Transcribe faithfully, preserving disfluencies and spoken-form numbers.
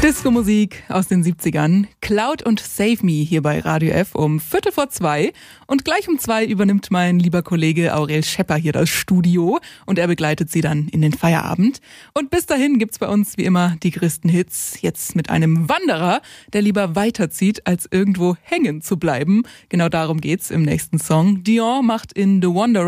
Disco-Musik aus den siebzigern. Cloud und Save Me hier bei Radio F um Viertel vor zwei. Und gleich um zwei übernimmt mein lieber Kollege Aurel Schepper hier das Studio. Und er begleitet sie dann in den Feierabend. Und bis dahin gibt's bei uns wie immer die größten Hits. Jetzt mit einem Wanderer, der lieber weiterzieht, als irgendwo hängen zu bleiben. Genau darum geht's im nächsten Song. Dion macht in The Wanderer